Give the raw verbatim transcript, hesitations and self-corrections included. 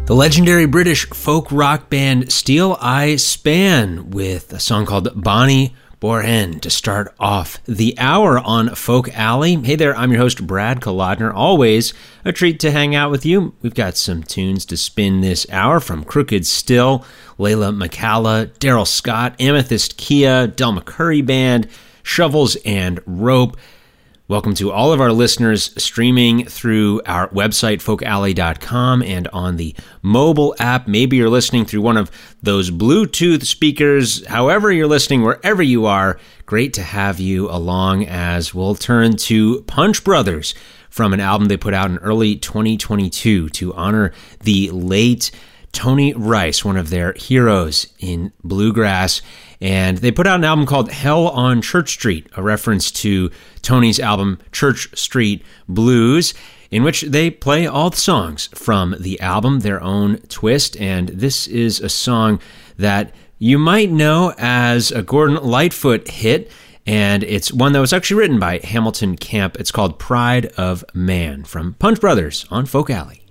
The legendary British folk rock band Steel Eye Span with a song called Bonnie Bourhen to start off the hour on Folk Alley. Hey there, I'm your host Brad Kolodner. Always a treat to hang out with you. We've got some tunes to spin this hour from Crooked Still, Layla McCalla, Daryl Scott, Amethyst Kia, Del McCurry Band, Shovels and Rope. Welcome to all of our listeners streaming through our website, folk alley dot com, and on the mobile app. Maybe you're listening through one of those Bluetooth speakers. However you're listening, wherever you are, great to have you along as we'll turn to Punch Brothers from an album they put out in early twenty twenty-two to honor the late Tony Rice, one of their heroes in bluegrass. And they put out an album called Hell on Church Street, a reference to Tony's album Church Street Blues, in which they play all the songs from the album, their own twist. And this is a song that you might know as a Gordon Lightfoot hit, and it's one that was actually written by Hamilton Camp. It's called Pride of Man from Punch Brothers on Folk Alley.